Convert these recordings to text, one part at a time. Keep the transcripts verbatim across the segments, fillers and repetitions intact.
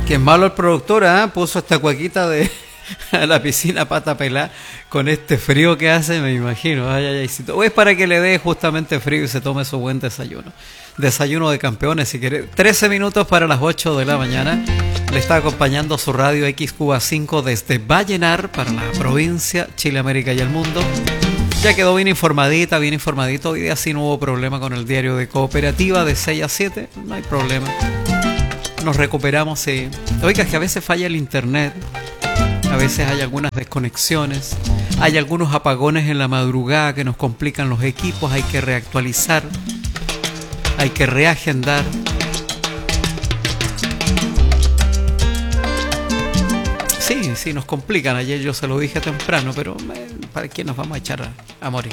Que es malo el productor, ¿eh? Puso esta cuequita de la piscina pata pelada con este frío que hace, me imagino. Ay, ay, ay. O es para que le dé justamente frío y se tome su buen desayuno. Desayuno de campeones, si quiere. trece minutos para las ocho de la mañana. Le está acompañando su radio X Cuba cinco desde Vallenar para la provincia, Chile, América y el mundo. Ya quedó bien informadita, bien informadito. Hoy día sí no hubo problema con el diario de Cooperativa de seis a siete. No hay problema. Nos recuperamos, sí. Oiga, es que a veces falla el internet. A veces hay algunas desconexiones. Hay algunos apagones en la madrugada que nos complican los equipos. Hay que reactualizar. Hay que reagendar. Sí, sí, nos complican. Ayer yo se lo dije temprano, pero eh, ¿para qué nos vamos a echar a, a morir?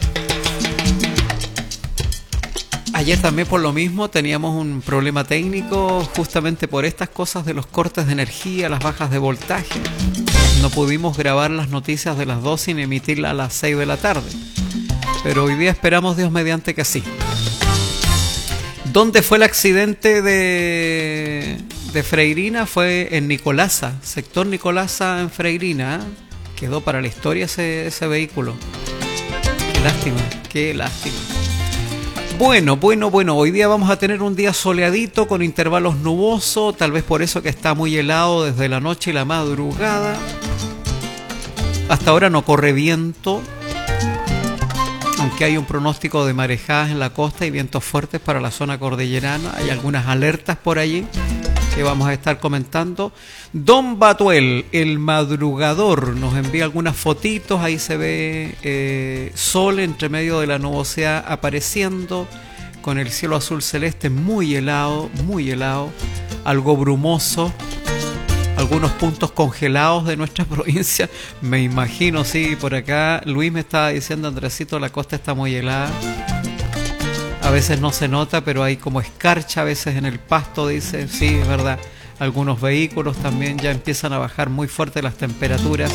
Ayer también por lo mismo teníamos un problema técnico justamente por estas cosas de los cortes de energía, las bajas de voltaje. No pudimos grabar las noticias de las dos sin emitirlas a las seis de la tarde. Pero hoy día esperamos, Dios mediante, que sí. ¿Dónde fue el accidente de, de Freirina? Fue en Nicolasa, sector Nicolasa en Freirina. ¿eh? Quedó para la historia ese, ese vehículo. Qué lástima, qué lástima. Bueno, bueno, bueno, hoy día vamos a tener un día soleadito con intervalos nubosos, tal vez por eso que está muy helado desde la noche y la madrugada. Hasta ahora no corre viento, aunque hay un pronóstico de marejadas en la costa y vientos fuertes para la zona cordillerana. Hay algunas alertas por allí que vamos a estar comentando. Don Batuel, el madrugador, nos envía algunas fotitos. Ahí se ve eh, sol entre medio de la nubosidad apareciendo, con el cielo azul celeste muy helado, muy helado, algo brumoso. Algunos puntos congelados de nuestra provincia, me imagino, sí, por acá Luis me estaba diciendo, Andresito, la costa está muy helada. A veces no se nota, pero hay como escarcha a veces en el pasto, dice. Sí, es verdad. Algunos vehículos también ya empiezan a bajar muy fuerte las temperaturas.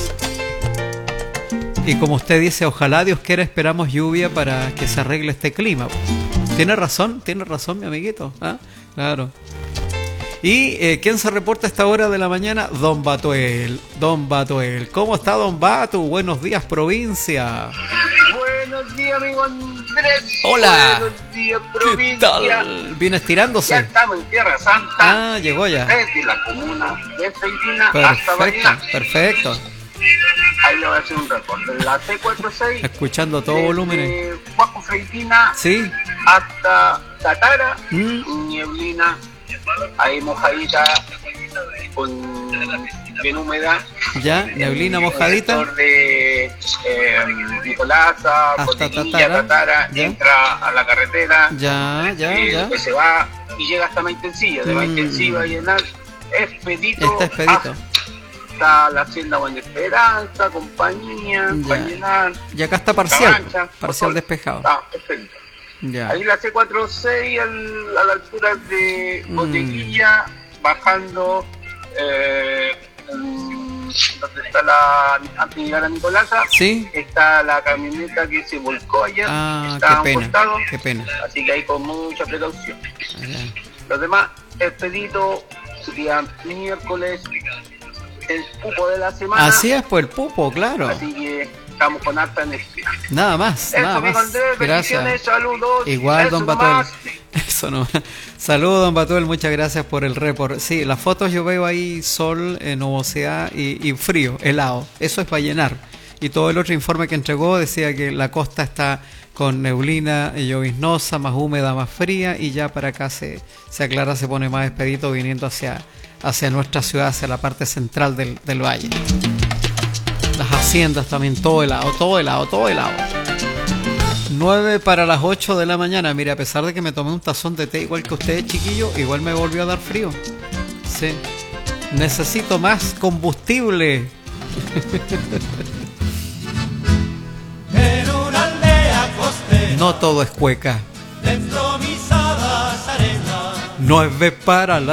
Y como usted dice, ojalá Dios quiera, esperamos lluvia para que se arregle este clima. Tiene razón, tiene razón mi amiguito. ¿Ah? Claro. ¿Y eh, quién se reporta a esta hora de la mañana? Don Batuel. Don Batuel. ¿Cómo está, Don Batu? Buenos días, provincia. Buenos días, amigo Andrés. Hola. Buenos días, provincia. ¿Qué tal? ¿Viene estirándose? Ya estamos en Tierra Santa. Ah, llegó ya. Desde la comuna de Freirina hasta Perfecto, Vallenar. perfecto. Ahí le voy a hacer un reporte. La T cuarenta y seis. Escuchando a todo volumen. Desde Huasco Freirina Sí. hasta Tatara. Mm. Nieblina. Ahí mojadita. Con bien húmeda. Ya, neblina mojadita. El sector de eh, Nicolasa, Hasta Cotequilla, Tatara, Tatara, ya. entra a la carretera. Ya, ya, eh, ya. Después se va y llega hasta Maitencilla. De Mm. Maitencilla a llenar expedito. Está expedito. Hasta la hacienda Buena Esperanza, compañía, Ya. Vallenar. Y acá está parcial. Cabancha, Parcial Botol. despejado. Está expedito. Ya. Ahí la C cuarenta y seis al, a la altura de Mm. Cotequilla, bajando eh, mm, donde está la, antes de llegar a Nicolasa, ¿Sí? está la camioneta que se volcó ayer, Ah, está qué a un pena, costado, qué pena. así que ahí con mucha precaución. Ah, ya. Los demás, expedito, día miércoles, el cupo de la semana, Así es, pues el pupo, claro. así que estamos con harta energía. Nada más, Eso, nada amigo más. Andrés, bendiciones, Gracias. saludos. Igual, Eso don Batuel. nomás. Eso no. Saludos, don Batuel, muchas gracias por el report. Sí, las fotos yo veo ahí sol, eh, nubosidad y, y frío, helado. Eso es Vallenar. Y todo el otro informe que entregó decía que la costa está con neblina lloviznosa, más húmeda, más fría, y ya para acá se, se aclara, se pone más expedito viniendo hacia, hacia nuestra ciudad, hacia la parte central del, del valle. Las haciendas también, todo helado, todo helado, todo helado. nueve para las ocho de la mañana. Mire, a pesar de que me tomé un tazón de té igual que usted, chiquillo, igual me volvió a dar frío. Sí. Necesito más combustible. En una aldea costera, No todo es cueca. desprovisadas arenas. nueve para las